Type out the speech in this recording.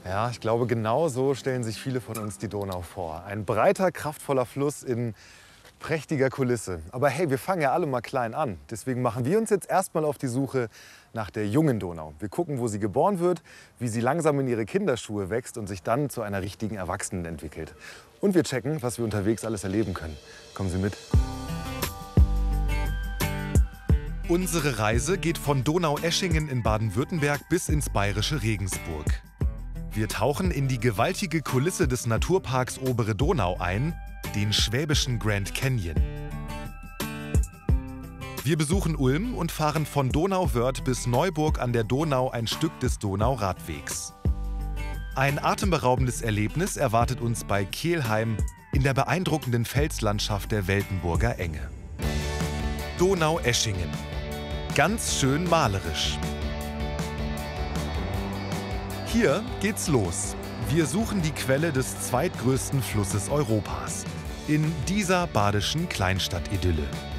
Ja, ich glaube, genau so stellen sich viele von uns die Donau vor. Ein breiter, kraftvoller Fluss in prächtiger Kulisse. Aber hey, wir fangen ja alle mal klein an. Deswegen machen wir uns jetzt erstmal auf die Suche nach der jungen Donau. Wir gucken, wo sie geboren wird, wie sie langsam in ihre Kinderschuhe wächst und sich dann zu einer richtigen Erwachsenen entwickelt. Und wir checken, was wir unterwegs alles erleben können. Kommen Sie mit. Unsere Reise geht von Donaueschingen in Baden-Württemberg bis ins bayerische Regensburg. Wir tauchen in die gewaltige Kulisse des Naturparks Obere Donau ein, den schwäbischen Grand Canyon. Wir besuchen Ulm und fahren von Donauwörth bis Neuburg an der Donau ein Stück des Donauradwegs. Ein atemberaubendes Erlebnis erwartet uns bei Kelheim in der beeindruckenden Felslandschaft der Weltenburger Enge. Donaueschingen. Ganz schön malerisch. Hier geht's los. Wir suchen die Quelle des zweitgrößten Flusses Europas. In dieser badischen Kleinstadt-Idylle.